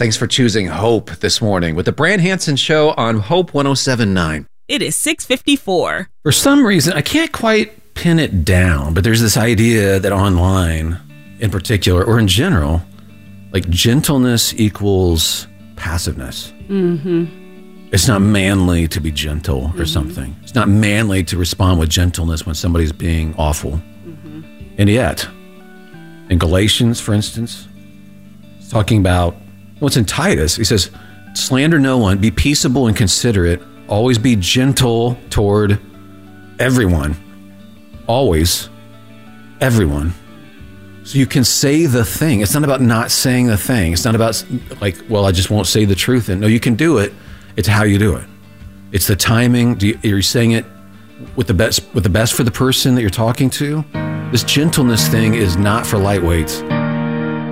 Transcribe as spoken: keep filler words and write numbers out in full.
Thanks for choosing Hope this morning with the Brand Hansen Show on Hope one oh seven point nine. It is six fifty-four. For some reason, I can't quite pin it down, but there's this idea that online in particular, or in general, like gentleness equals passiveness. Mm-hmm. It's not manly to be gentle or mm-hmm. something. It's not manly to respond with gentleness when somebody's being awful. Mm-hmm. And yet, in Galatians, for instance, it's talking about what's in Titus. He says, slander no one, be peaceable and considerate, always be gentle toward everyone. Always, everyone. So you can say the thing. It's not about not saying the thing. It's not about like, well, I just won't say the truth. And no, you can do it. It's how you do it. It's the timing. Do you, are you saying it with the best with the best for the person that you're talking to? This gentleness thing is not for lightweights.